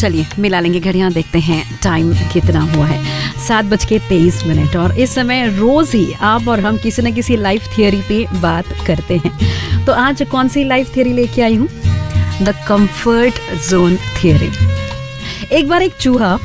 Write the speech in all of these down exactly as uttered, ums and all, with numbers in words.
चलिए मिला लेंगे घड़ियां, देखते हैं टाइम कितना हुआ है। सात बज के तेईस मिनट और इस समय रोज ही आप और हम किसी न किसी लाइफ थियोरी पे बात करते हैं। तो आज कौन सी लाइफ थियोरी लेके आई हूँ? The comfort zone theory. एक बार एक चूहा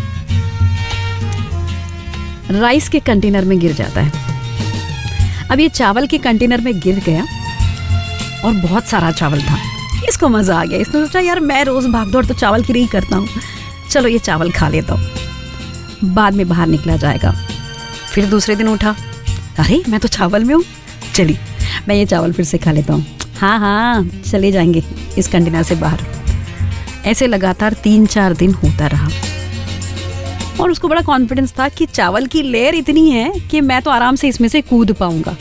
राइस के कंटेनर में गिर जाता है। अब ये चावल के कंटेनर में गिर गया और बहुत सारा चावल था। इसको मजा आ गया, इसने सोचा यार मैं रोज भागदौड़ तो चावल की नहीं करता हूँ, चलो ये चावल खा लेता हूँ, बाद में बाहर निकला जाएगा। फिर दूसरे दिन उठा, अरे मैं तो चावल में हूँ, चलिए मैं ये चावल फिर से खा लेता हूँ, हाँ हाँ चले जाएंगे इस कंटेनर से बाहर। ऐसे लगातार तीन चार दिन होता रहा और उसको बड़ा कॉन्फिडेंस था कि चावल की लेयर इतनी है कि मैं तो आराम से इसमें से कूद पाऊंगा।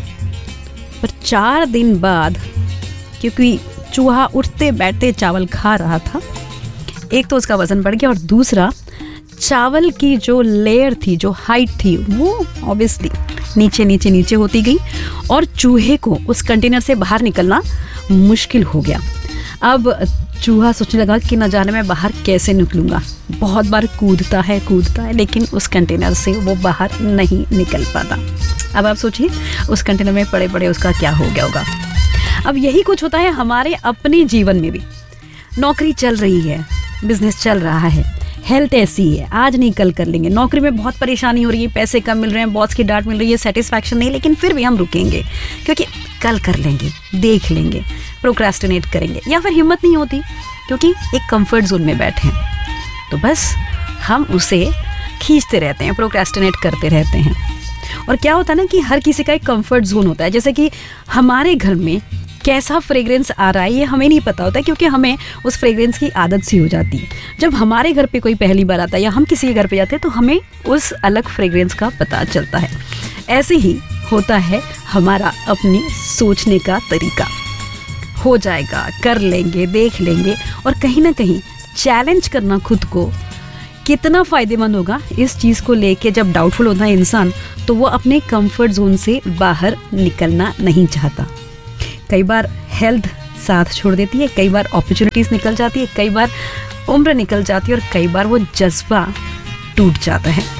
पर चार दिन बाद, क्योंकि चूहा उठते बैठते चावल खा रहा था, एक तो उसका वजन बढ़ गया और दूसरा चावल की जो लेयर थी, जो हाइट थी, वो ऑब्वियसली नीचे नीचे नीचे होती गई और चूहे को उस कंटेनर से बाहर निकलना मुश्किल हो गया। अब चूहा सोचने लगा कि न जाने मैं बाहर कैसे निकलूंगा। बहुत बार कूदता है कूदता है लेकिन उस कंटेनर से वो बाहर नहीं निकल पाता। अब आप सोचिए उस कंटेनर में पड़े पड़े उसका क्या हो गया होगा। अब यही कुछ होता है हमारे अपने जीवन में भी। नौकरी चल रही है, बिजनेस चल रहा है, हेल्थ ऐसी है, आज नहीं कल कर लेंगे, नौकरी में बहुत परेशानी हो रही है, पैसे कम मिल रहे हैं, बॉस की डांट मिल रही है, सेटिस्फैक्शन नहीं, लेकिन फिर भी हम रुकेंगे क्योंकि कल कर लेंगे, देख लेंगे, प्रोक्रेस्टिनेट करेंगे, या फिर हिम्मत नहीं होती क्योंकि एक कंफर्ट जोन में बैठे हैं। तो बस हम उसे खींचते रहते हैं, प्रोक्रेस्टिनेट करते रहते हैं। और क्या होता है ना कि हर किसी का एक कंफर्ट जोन होता है। जैसे कि हमारे घर में कैसा फ्रेग्रेंस आ रहा है ये हमें नहीं पता होता, क्योंकि हमें उस फ्रेग्रेंस की आदत सी हो जाती है। जब हमारे घर पे कोई पहली बार आता है या हम किसी के घर पे जाते हैं तो हमें उस अलग फ्रेग्रेंस का पता चलता है। ऐसे ही होता है हमारा अपने सोचने का तरीका। हो जाएगा, कर लेंगे, देख लेंगे, और कहीं ना कहीं चैलेंज करना खुद को कितना फ़ायदेमंद होगा इस चीज़ को लेके। जब डाउटफुल होता है इंसान तो वो अपने कंफर्ट जोन से बाहर निकलना नहीं चाहता। कई बार हेल्थ साथ छोड़ देती है, कई बार अपॉर्चुनिटीज़ निकल जाती है, कई बार उम्र निकल जाती है और कई बार वो जज्बा टूट जाता है।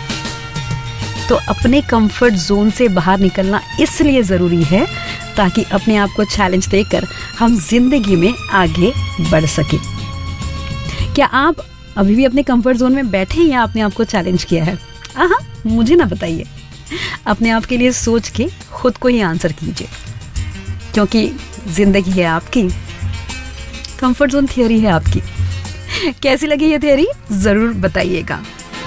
तो अपने कंफर्ट जोन से बाहर निकलना इसलिए ज़रूरी है ताकि अपने आप को चैलेंज देकर हम जिंदगी में आगे बढ़ सकें। क्या आप अभी भी अपने कंफर्ट जोन में बैठे या आपने आपको चैलेंज किया है? हाँ, मुझे ना बताइए, अपने आप के लिए सोच के खुद को ही आंसर कीजिए, क्योंकि जिंदगी है आपकी, कंफर्ट जोन थियोरी है आपकी। कैसी लगी ये थियोरी जरूर बताइएगा।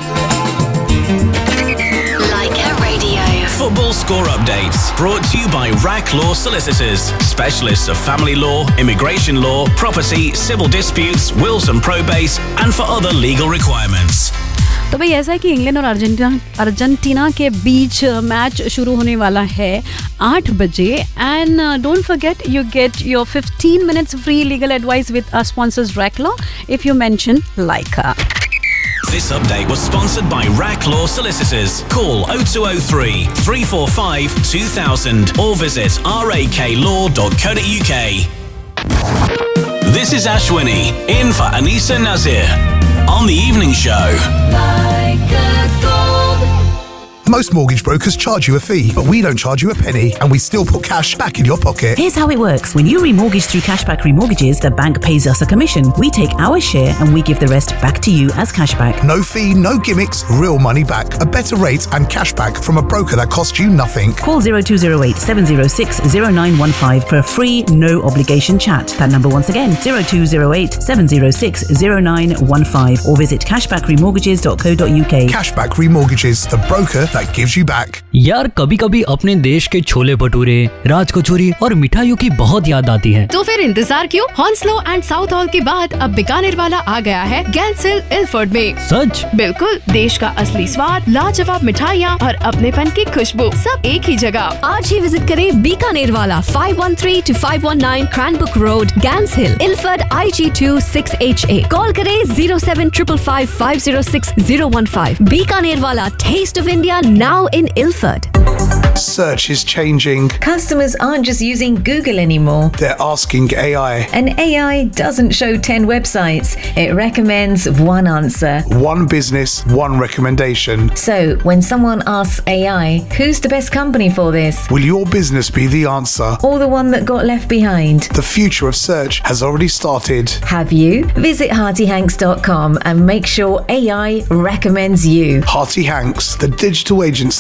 Football score updates brought to you by Rack Law Solicitors, specialists of family law, immigration law, property, civil disputes, wills and probates, and for other legal requirements. तो भाई ऐसा है कि इंग्लैंड और अर्जेंटीना अर्जेंटीना के बीच match शुरू होने वाला है आठ बजे। And don't forget you get your fifteen minutes free legal advice with our sponsors rack law if you mention Lyca. This update was sponsored by Rack Law Solicitors. Call oh two oh three, three four five, two thousand or visit raklaw dot co dot uk. This is Ashwini, in for Anisa Nazir on the evening show. Like a gold. Most mortgage brokers charge you a fee, but we don't charge you a penny, and we still put cash back in your pocket. Here's how it works. When you remortgage through Cashback Remortgages, the bank pays us a commission. We take our share and we give the rest back to you as cashback. No fee, no gimmicks, real money back. A better rate and cashback from a broker that costs you nothing. Call zero two zero eight, seven zero six, zero nine one five for a free, no obligation chat. That number once again, zero two zero eight, seven zero six, zero nine one five or visit cashback remortgages dot co dot uk. Cashback Remortgages, the broker that gives you back. यार कभी कभी अपने देश के छोले भटूरे, राज कचौरी और मिठाइयों की बहुत याद आती है। तो फिर इंतजार क्यों? हॉन्सलो एंड साउथ हॉल के बाद अब बीकानेर वाला आ गया है गैंस हिल इल्फर्ड में। सच? बिल्कुल, देश का असली स्वाद, लाजवाब मिठाइयाँ और अपनेपन की खुशबू सब एक ही जगह। आज ही विजिट करें बीकानेर वाला five one three to five one nine क्रैनबुक road, gas hill, Ilford I ji to six H A. Call करें zero seven triple five five zero six zero one five. Bikaner वाला, test of India now in Ilford. Search is changing. Customers aren't just using Google anymore. They're asking A I. And A I doesn't show ten websites. It recommends one answer. One business, one recommendation. So, when someone asks A I, who's the best company for this? Will your business be the answer? Or the one that got left behind? The future of search has already started. Have you? Visit Harty Hanks dot com and make sure A I recommends you. Harty Hanks, the digital agency